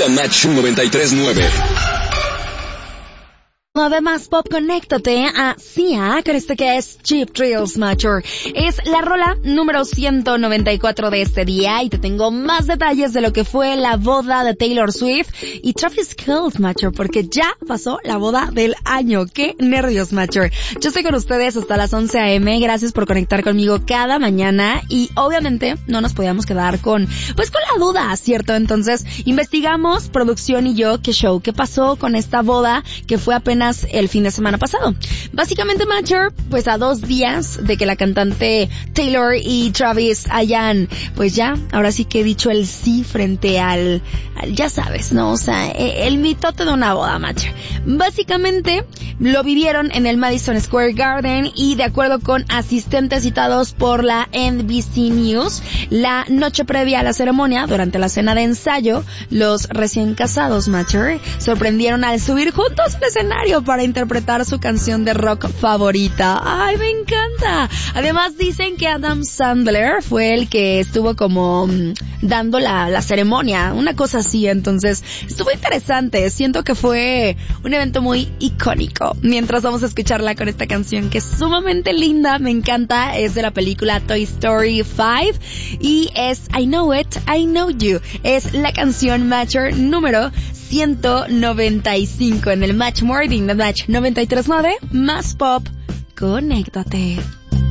Match 93.9. Además, Pop, conéctate a Sia con esto que es Cheap Thrills Mature. Es la rola número 194 de este día y te tengo más detalles de lo que fue la boda de Taylor Swift y Travis Kelce Mature, porque ya pasó la boda del año. ¡Qué nervios, Mature! Yo estoy con ustedes hasta las 11 a.m. Gracias por conectar conmigo cada mañana y obviamente no nos podíamos quedar con la duda, ¿cierto? Entonces, investigamos, producción y yo, qué pasó con esta boda que fue apenas el fin de semana pasado. Básicamente, Mature, a 2 días de que la cantante Taylor y Travis hayan, ahora sí que he dicho el sí frente al ya sabes, ¿no? O sea, el mitote de una boda, Mature. Básicamente, lo vivieron en el Madison Square Garden y de acuerdo con asistentes citados por la NBC News, la noche previa a la ceremonia, durante la cena de ensayo, los recién casados, Mature, sorprendieron al subir juntos al escenario para interpretar su canción de rock favorita. ¡Ay, me encanta! Además dicen que Adam Sandler fue el que estuvo como dando la ceremonia, una cosa así. Entonces estuvo interesante, siento que fue un evento muy icónico. Mientras vamos a escucharla con esta canción que es sumamente linda, me encanta, es de la película Toy Story 5 y es I Know It, I Know You. Es la canción Mature número 195 en el Match Morning de Match 93.9, más Pop. Conéctate.